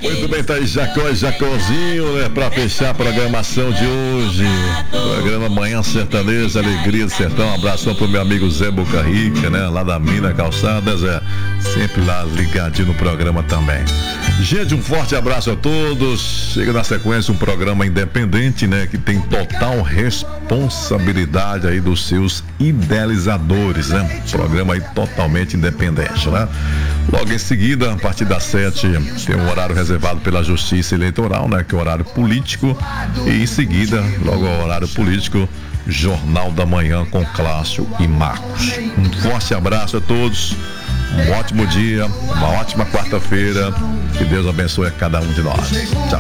Muito bem, tá aí Jacó e Jacozinho, né? Pra fechar a programação de hoje. Programa Manhã Sertaneja, Alegria do Sertão. Um abração pro meu amigo Zé Boca Rica, né? Lá da Mina Calçadas, sempre lá ligadinho no programa também. Gente, um forte abraço a todos. Chega na sequência um programa independente, né? Que tem total responsabilidade aí dos seus idealizadores, né? Programa aí totalmente independente, né? Logo em seguida, a partir das 7, tem um horário reservado pela Justiça Eleitoral, né? Que é o horário político. E em seguida, logo ao horário político, Jornal da Manhã com Cláudio e Marcos. Um forte abraço a todos. Um ótimo dia, uma ótima quarta-feira. Que Deus abençoe a cada um de nós. Tchau.